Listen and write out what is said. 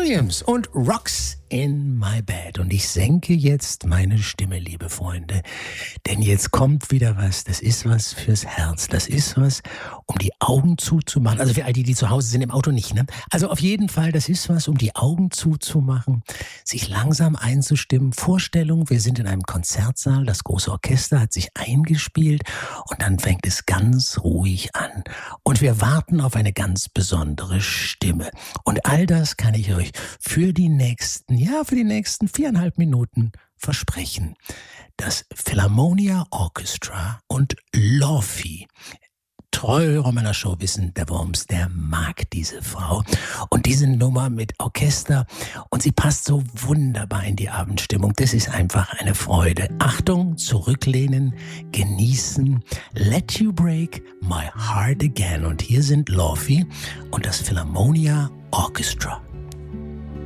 Williams und Rocks in my bed. Und ich senke jetzt meine Stimme, liebe Freunde, denn jetzt kommt wieder was, das ist was fürs Herz, das ist was, um die Augen zuzumachen. Also für all die zu Hause sind, im Auto nicht, ne? Also auf jeden Fall, das ist was, um die Augen zuzumachen, sich langsam einzustimmen. Vorstellung, wir sind in einem Konzertsaal, das große Orchester hat sich eingespielt und dann fängt es ganz ruhig an. Und wir warten auf eine ganz besondere Stimme. Und all das kann ich euch für die nächsten 4,5 Minuten versprechen. Das Philharmonia Orchestra und Lorfi. Treue Hörer meiner Show wissen, der Worms, der mag diese Frau. Und diese Nummer mit Orchester, und sie passt so wunderbar in die Abendstimmung. Das ist einfach eine Freude. Achtung, zurücklehnen, genießen. Let you break my heart again. Und hier sind Lorfi und das Philharmonia Orchestra.